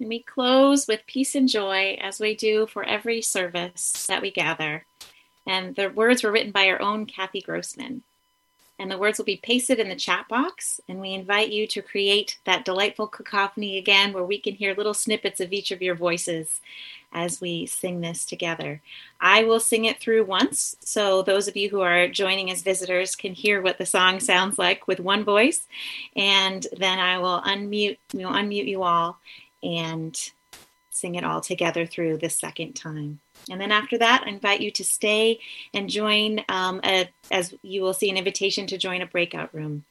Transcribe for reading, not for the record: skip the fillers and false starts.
And we close with peace and joy as we do for every service that we gather. And the words were written by our own Kathy Grossman. And the words will be pasted in the chat box. And we invite you to create that delightful cacophony again where we can hear little snippets of each of your voices as we sing this together. I will sing it through once, so those of you who are joining as visitors can hear what the song sounds like with one voice. And then I will unmute you all and sing it all together through the second time. And then after that, I invite you to stay and join, as you will see an invitation to join a breakout room.